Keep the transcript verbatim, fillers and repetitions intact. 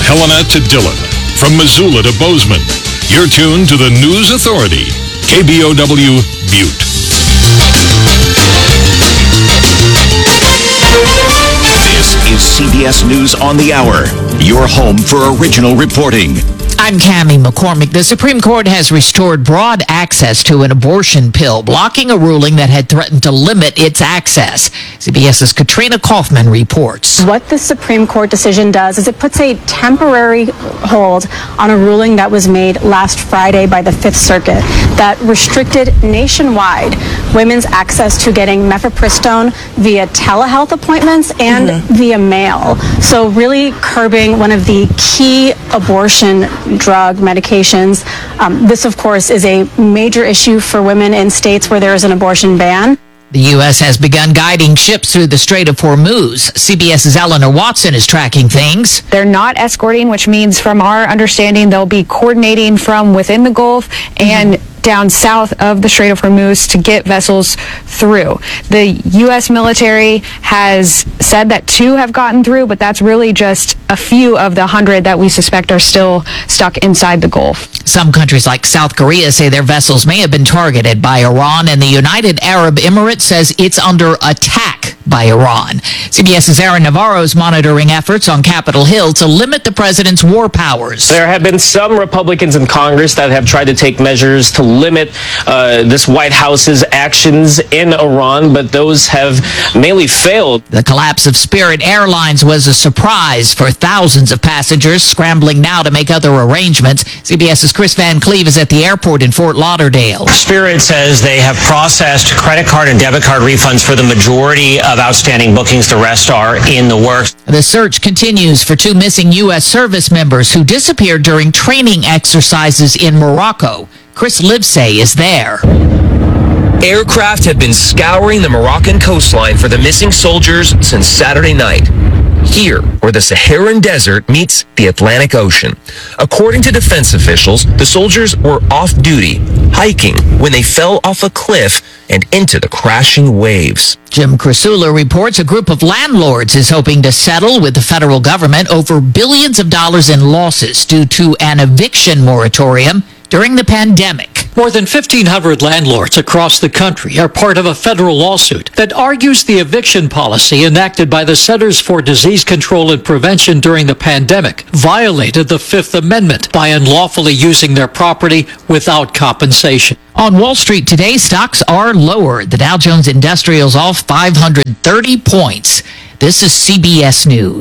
Helena to Dillon, from Missoula to Bozeman. You're tuned to the News Authority, K B O W Butte. This is C B S News on the Hour, your home for original reporting. I'm Cammie McCormick. The Supreme Court has restored broad access to an abortion pill, blocking a ruling that had threatened to limit its access. CBS's Katrina Kaufman reports. What the Supreme Court decision does is it puts a temporary hold on a ruling that was made last Friday by the Fifth Circuit that restricted nationwide women's access to getting mifepristone via telehealth appointments and mm-hmm. via mail. So really curbing one of the key abortion drug medications. Um, this, of course, is a major issue for women in states where there is an abortion ban. The U S has begun guiding ships through the Strait of Hormuz. CBS's Eleanor Watson is tracking things. They're not escorting, which means from our understanding, they'll be coordinating from within the Gulf and mm-hmm. down south of the Strait of Hormuz to get vessels through. The U S military has said that two have gotten through, but that's really just a few of the hundred that we suspect are still stuck inside the Gulf. Some countries like South Korea say their vessels may have been targeted by Iran, and the United Arab Emirates says it's under attack by Iran. CBS's Aaron Navarro is monitoring efforts on Capitol Hill to limit the president's war powers. There have been some Republicans in Congress that have tried to take measures to limit uh, this White House's actions in Iran, but those have mainly failed. The collapse of Spirit Airlines was a surprise for thousands of passengers scrambling now to make other arrangements. CBS's Chris Van Cleve is at the airport in Fort Lauderdale. Spirit says they have processed credit card and debit card refunds for the majority of outstanding bookings. The rest are in the works. The search continues for two missing U S service members who disappeared during training exercises in Morocco. Chris Livesay is there. Aircraft have been scouring the Moroccan coastline for the missing soldiers since Saturday night, here where the Saharan Desert meets the Atlantic Ocean. According to defense officials, the soldiers were off duty, hiking, when they fell off a cliff and into the crashing waves. Jim Krasula reports a group of landlords is hoping to settle with the federal government over billions of dollars in losses due to an eviction moratorium during the pandemic. More than fifteen hundred landlords across the country are part of a federal lawsuit that argues the eviction policy enacted by the Centers for Disease Control and Prevention during the pandemic violated the Fifth Amendment by unlawfully using their property without compensation. On Wall Street today, stocks are lower. The Dow Jones Industrial's off five hundred thirty points. This is C B S News.